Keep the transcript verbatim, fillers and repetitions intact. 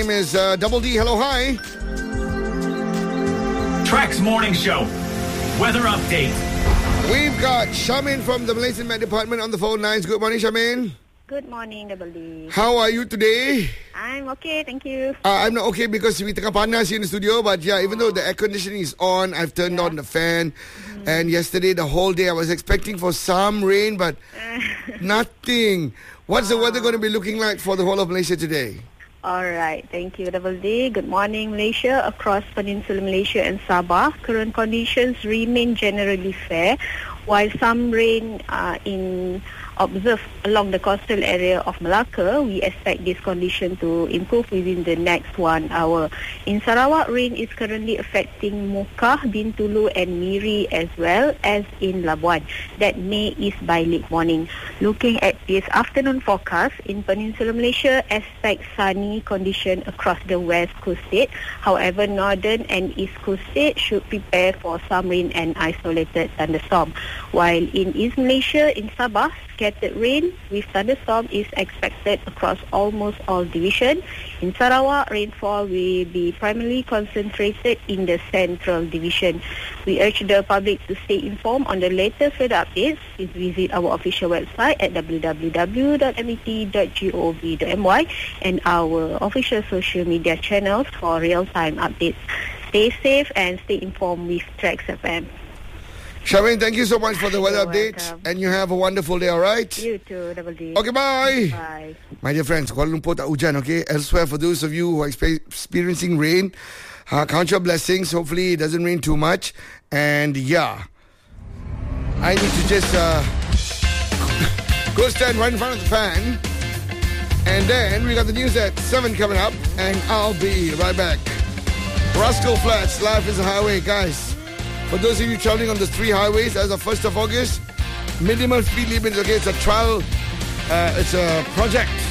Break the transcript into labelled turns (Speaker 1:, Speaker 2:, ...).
Speaker 1: name is uh, Double D. Hello, hi.
Speaker 2: Trax Morning Show. Weather update.
Speaker 1: We've got Shamin from the Malaysian Met Department on the phone lines. Good morning, Shamin.
Speaker 3: Good morning, Double D.
Speaker 1: How are you today?
Speaker 3: I'm okay, thank you.
Speaker 1: Uh, I'm not okay because we tengah panas here in the studio. But yeah, even though the air conditioning is on, I've turned yeah. on the fan. Mm-hmm. And yesterday, the whole day, I was expecting for some rain, but nothing. What's the weather going to be looking like for the whole of Malaysia today?
Speaker 3: All right, thank you, Double D. Good morning, Malaysia. Across Peninsular Malaysia and Sabah, current conditions remain generally fair, while some rain uh, in observed along the coastal area of Malacca. We expect this condition to improve within the next one hour. In Sarawak, rain is currently affecting Mukah, Bintulu and Miri as well as in Labuan. That may ease by late morning. Looking at this afternoon forecast, in Peninsular Malaysia, expect sunny condition across the west coast state. However, northern and east coast state should prepare for some rain and isolated thunderstorm. While in East Malaysia, in Sabah, scattered rain with thunderstorm is expected across almost all divisions. In Sarawak, rainfall will be primarily concentrated in the central division. We urge the public to stay informed on the latest weather updates. Please visit our official website at w w w dot m e t dot gov dot m y and our official social media channels for real-time updates. Stay safe and stay informed with Trax F M.
Speaker 1: Shamin, thank you so much for the weather
Speaker 3: You're
Speaker 1: updates.
Speaker 3: welcome.
Speaker 1: And you have a wonderful day, alright?
Speaker 3: You too, Double D.
Speaker 1: Okay, bye.
Speaker 3: Bye.
Speaker 1: My dear friends, Kuala Lumpur tak hujan, okay? Elsewhere, for those of you who are expe- experiencing rain, uh, count your blessings. Hopefully, it doesn't rain too much. And yeah, I need to just uh, go stand right in front of the fan. And then we got the news at seven coming up. And I'll be right back. Rascal Flats, life is a highway, guys. For those of you traveling on the three highways as of first of August, minimal speed limit, okay, it's a trial, uh, it's a project